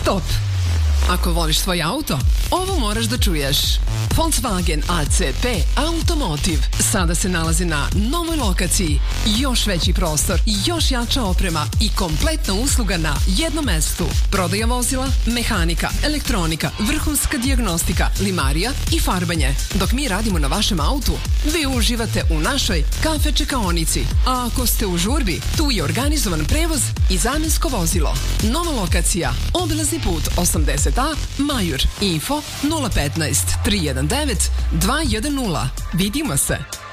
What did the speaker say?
Stop! Ako voliš svoj auto, ovo moraš da čuješ. Volkswagen ACP Automotive sada se nalazi na novoj lokaciji. Još veći prostor, još jača oprema i kompletna usluga na jednom mestu. Prodaja vozila, mehanika, elektronika, vrhunska dijagnostika, limarija i farbanje. Dok mi radimo na vašem autu, vi uživate u našoj kafe čekaonici. A ako ste u žurbi, tu je organizovan prevoz i zamjensko vozilo. Nova lokacija, obilazni put 80A, Majur. Info 015 319 210. Vidimo se!